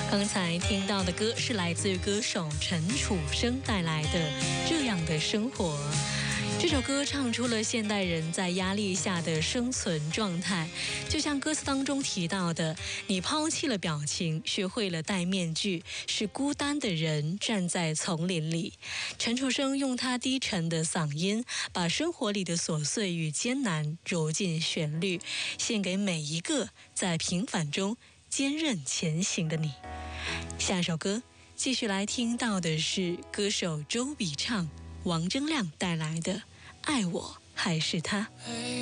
刚才听到的歌是来自歌手陈楚生带来的《这样的生活》。这首歌唱出了现代人在压力下的生存状态，就像歌词当中提到的，你抛弃了表情，学会了戴面具，是孤单的人站在丛林里。陈楚生用他低沉的嗓音，把生活里的琐碎与艰难揉进旋律，献给每一个在平凡中坚韧前行的你。下首歌继续来听到的是歌手周笔畅、王铮亮带来的《爱我还是他》。